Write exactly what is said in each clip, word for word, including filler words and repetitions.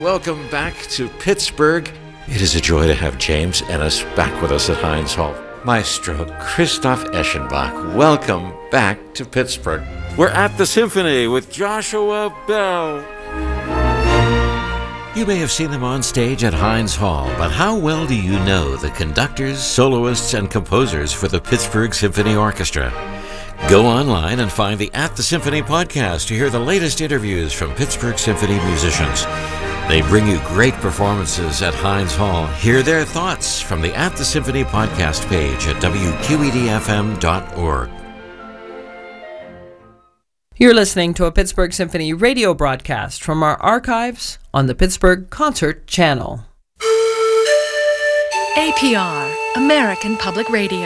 Welcome back to Pittsburgh. It is a joy to have James Ennis back with us at Heinz Hall. Maestro Christoph Eschenbach, welcome back to Pittsburgh. We're at the Symphony with Joshua Bell. You may have seen them on stage at Heinz Hall, but how well do you know the conductors, soloists, and composers for the Pittsburgh Symphony Orchestra? Go online and find the At the Symphony podcast to hear the latest interviews from Pittsburgh Symphony musicians. They bring you great performances at Heinz Hall. Hear their thoughts from the At the Symphony podcast page at W Q E D F M dot org. You're listening to a Pittsburgh Symphony radio broadcast from our archives on the Pittsburgh Concert Channel. A P R, American Public Radio.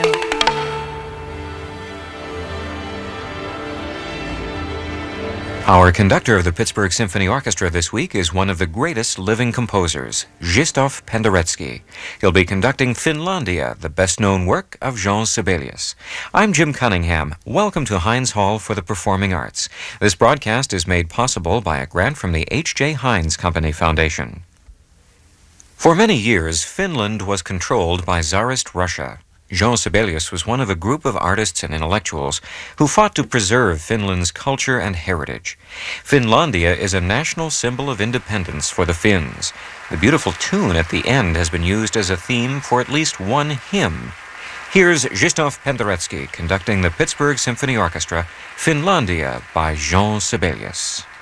Our conductor of the Pittsburgh Symphony Orchestra this week is one of the greatest living composers, Krzysztof Penderecki. He'll be conducting Finlandia, the best-known work of Jean Sibelius. I'm Jim Cunningham. Welcome to Heinz Hall for the Performing Arts. This broadcast is made possible by a grant from the H J. Heinz Company Foundation. For many years, Finland was controlled by Tsarist Russia. Jean Sibelius was one of a group of artists and intellectuals who fought to preserve Finland's culture and heritage. Finlandia is a national symbol of independence for the Finns. The beautiful tune at the end has been used as a theme for at least one hymn. Here's Krzysztof Penderecki conducting the Pittsburgh Symphony Orchestra, Finlandia by Jean Sibelius.